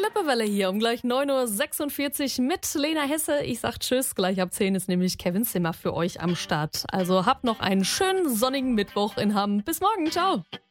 Grippewelle hier um gleich 9.46 Uhr mit Lena Hesse. Ich sag Tschüss, gleich ab 10 ist nämlich Kevin Zimmer für euch am Start. Also habt noch einen schönen sonnigen Mittwoch in Hamm. Bis morgen, ciao.